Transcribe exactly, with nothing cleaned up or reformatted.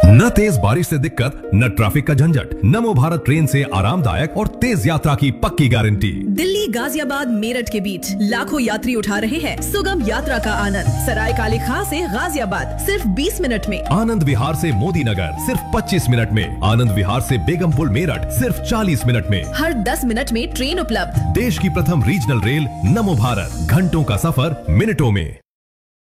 न तेज बारिश से दिक्कत, न ट्रैफिक का झंझट। नमो भारत ट्रेन से आरामदायक और तेज यात्रा की पक्की गारंटी। दिल्ली गाजियाबाद मेरठ के बीच लाखों यात्री उठा रहे हैं सुगम यात्रा का आनंद। सराय काले खां से गाजियाबाद सिर्फ बीस मिनट में। आनंद विहार से मोदी नगर सिर्फ पच्चीस मिनट में। आनंद विहार से बेगमपुर मेरठ सिर्फ चालीस मिनट में। हर दस मिनट में ट्रेन उपलब्ध। देश की प्रथम रीजनल रेल नमो भारत, घंटों का सफर मिनटों में।